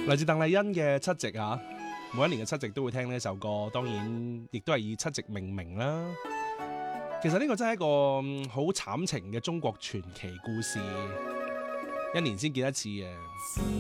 嚟自鄧麗欣嘅七夕啊，每一年嘅七夕都會聽呢首歌，當然亦都係以七夕命名啦。其實呢個真係一個好慘情嘅中國傳奇故事，一年先見一次嘅。